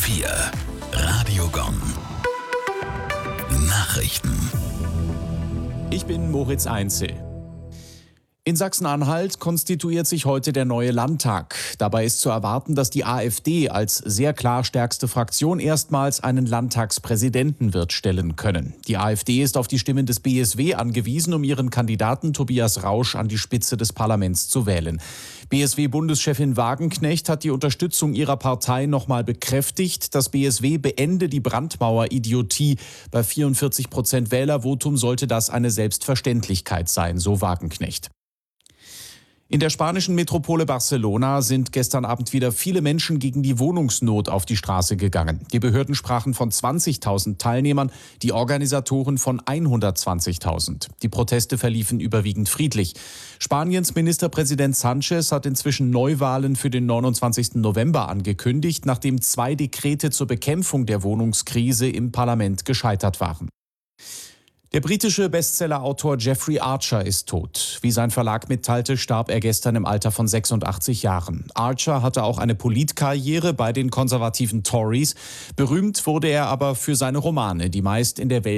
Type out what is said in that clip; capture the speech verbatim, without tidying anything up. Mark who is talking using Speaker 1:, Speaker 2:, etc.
Speaker 1: vier Radiogon Nachrichten.
Speaker 2: Ich bin Moritz Einzel. In Sachsen-Anhalt konstituiert sich heute der neue Landtag. Dabei ist zu erwarten, dass die AfD als sehr klar stärkste Fraktion erstmals einen Landtagspräsidenten wird stellen können. Die AfD ist auf die Stimmen des B S W angewiesen, um ihren Kandidaten Tobias Rausch an die Spitze des Parlaments zu wählen. B S W-Bundeschefin Wagenknecht hat die Unterstützung ihrer Partei nochmal bekräftigt. Das B S W beende die Brandmauer-Idiotie. Bei vierundvierzig Prozent Wählervotum sollte das eine Selbstverständlichkeit sein, so Wagenknecht. In der spanischen Metropole Barcelona sind gestern Abend wieder viele Menschen gegen die Wohnungsnot auf die Straße gegangen. Die Behörden sprachen von zwanzigtausend Teilnehmern, die Organisatoren von hundertzwanzigtausend. Die Proteste verliefen überwiegend friedlich. Spaniens Ministerpräsident Sánchez hat inzwischen Neuwahlen für den neunundzwanzigsten November angekündigt, nachdem zwei Dekrete zur Bekämpfung der Wohnungskrise im Parlament gescheitert waren. Der britische Bestsellerautor Jeffrey Archer ist tot. Wie sein Verlag mitteilte, starb er gestern im Alter von sechsundachtzig Jahren. Archer hatte auch eine Politkarriere bei den konservativen Tories. Berühmt wurde er aber für seine Romane, die meist in der Welt